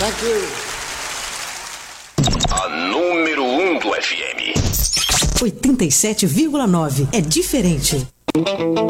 Thank you. A número 1 do FM. 87,9. É diferente.